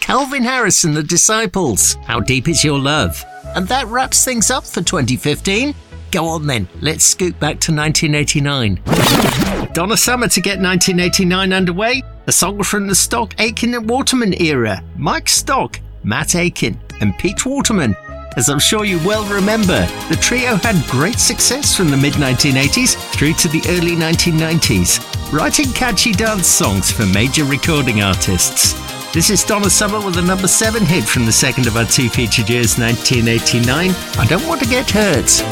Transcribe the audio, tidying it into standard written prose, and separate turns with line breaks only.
Calvin Harris and the Disciples, How Deep Is Your Love? And that wraps things up for 2015. Go on then, let's scoot back to 1989. Donna Summer to get 1989 underway. A song from the Stock, Aitken and Waterman era. Mike Stock, Matt Aitken and Pete Waterman. As I'm sure you well remember, the trio had great success from the mid-1980s through to the early 1990s, writing catchy dance songs for major recording artists. This is Donna Summer with a number 7 hit from the second of our two featured years, 1989. I Don't Want to Get Hurt.